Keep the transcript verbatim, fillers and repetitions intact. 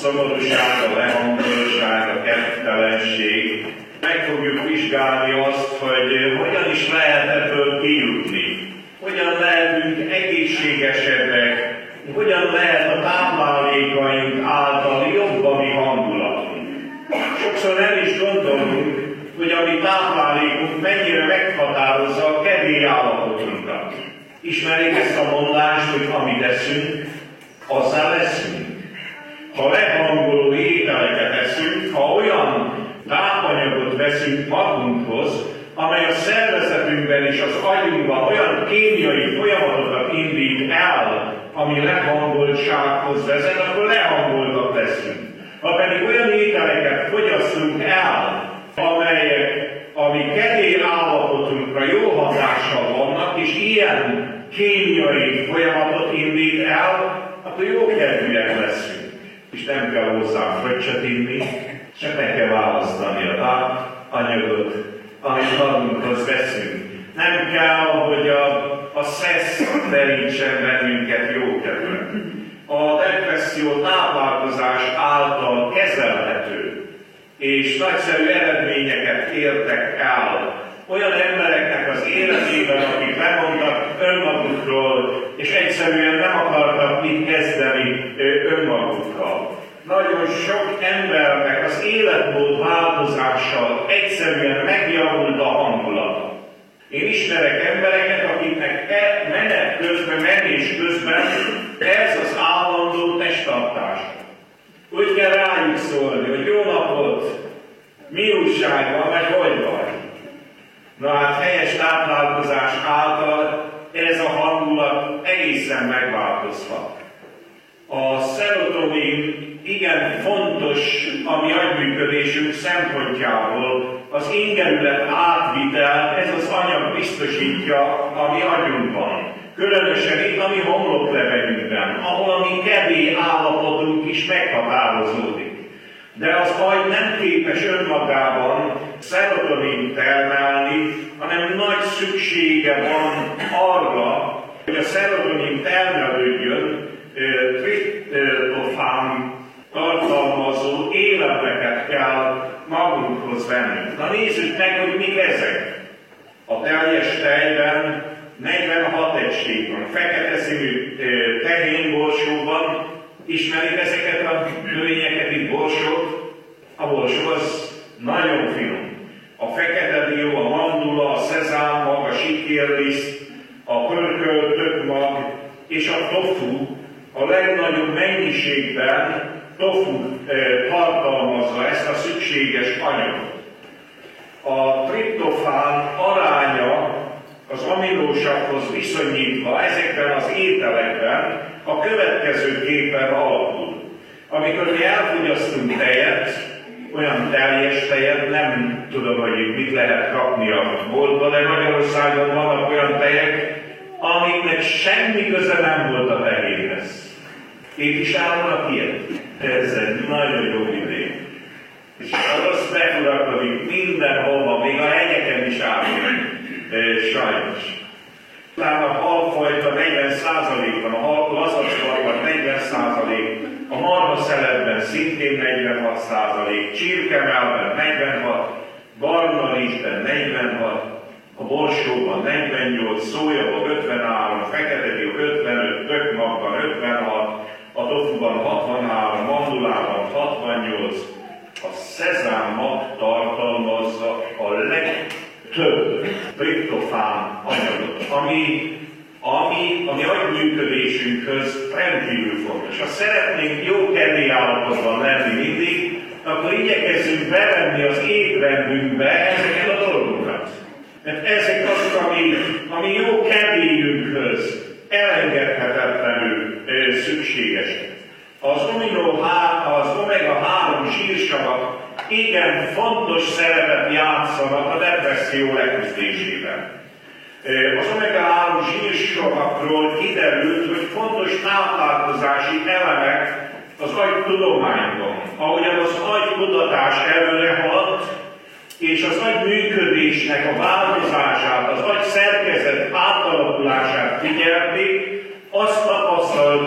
szomorúság, a lehangoltság, a kedvtelenség. Meg fogjuk vizsgálni azt, hogy hogyan is lehet ebből kijutni, hogyan lehetünk egészségesebbek, hogyan lehet a táplálékaink által jobb a mi hangulatunk. Sokszor nem is gondolunk, hogy a mi táplálékunk mennyire meghatározza a kedély állapotunkat. Ismerik ezt a mondást, hogy amit eszünk, azzá leszünk. Ha lehangoló ételeket eszünk, ha olyan tápanyagot veszünk magunkhoz, amely a szervezetünkben és az agyunkban olyan kémiai folyamatokat indít el, ami lehangoltsághoz vezet, akkor lehangoltak leszünk. Ha pedig olyan ételeket fogyasztunk el, amelyek a mi kedély állapotunkra jó hatással vannak, és ilyen kémiai folyamatot indít el, akkor jó kedvűek leszünk. És nem kell hozzá fröccsöt inni, csak meg kell választani a tápanyagot, amit magunkhoz veszünk. Nem kell, hogy a, a szesz terítsen bennünket jó kedvűen. A depresszió táplálkozás által kezelhető, és nagyszerű eredményeket értek el olyan embereknek az életében, akik lemondtak önmagukról, és egyszerűen nem akartak mit kezdeni önmagukkal. Nagyon sok embernek az életmód változással egyszerűen megjavult a hangulata. Én ismerek embereket, akiknek e menet közben, menés közben ez az állandó testtartás. Úgy kell rájuk szólni, hogy jó napot, mi újság van, vagy hogy vagy? Na hát helyes táplálkozás által ez a hangulat egészen megváltozhat. A szerotonin igen fontos a mi agyműködésünk szempontjából, az ingerület átvitel, ez az anyag biztosítja a mi agyunkban. Különösen itt a mi homloklevegünkben, ahol a mi kedély állapotunk is meghatározódik. De az agy nem képes önmagában szerotonin termelni, hanem nagy szüksége van arra, hogy a szerotonin termelődjön, triptofán tartalmazó élelmeket kell magunkhoz vennünk. Na nézzük meg, hogy mik ezek. A teljes tejben negyvenhat egység van. Fekete színű tehén-borsóban ismerik ezeket a növényeket, itt borsót. A borsó az nagyon finom. A fekete dió, a mandula, a szezámmag, a sikérliszt, a pörkölt tökmag és a tofu a legnagyobb mennyiségben tofu eh, tartalmazza ezt a szükséges anyagot. A triptofán aránya az aminósavhoz viszonyítva ezekben az ételekben a következőképpen alakul. Amikor mi elfogyasztunk tejet, olyan teljes tejet, nem tudom, hogy itt mit lehet kapni a boltba, de Magyarországon vannak olyan tejek, amiknek semmi köze nem volt a tehénhez. Itt is állnak ilyen. Ez egy nagyon jó idő. És a rossz befurakodik mindenhova, még a hegyeken is állnak. Sajnos. Utána a halfajta negyven százalék van, a hal lazacbarban negyven százalék, a marhaszeletben szintén negyvenhat százalék, csirkemelben negyvenhat, barna rizsben negyvenhat, a borsóban negyvennyolc, szójaban ötvenhárom, fekete dió ötvenöt, tökmagban ötvenhat, a tofuban hatvanhárom, mandulában hatvannyolc, a szezámmag tartalmazza a legtöbb triptofán anyagot, ami, ami a mi agyműködésünkhöz rendkívül fontos. Ha szeretnénk jó kedély állapotban lenni mindig, akkor igyekezzünk bevenni az étrendünkbe ezeket a dolgokat. Mert ezek azok, ami, ami jó kedélyünkhöz elengedhetetlenül ö, szükségesek. Az, az omega három zsírsavak igen fontos szerepet játszanak a depresszió leküzdésében. Az omega három zsírsavakról kiderült, hogy fontos táplálkozási elemek az agytudományban. Ahogyan az agykutatás előre haladt, és az agy működésnek a változását, az agy szerkezet átalakulását figyelték, azt tapasztalt,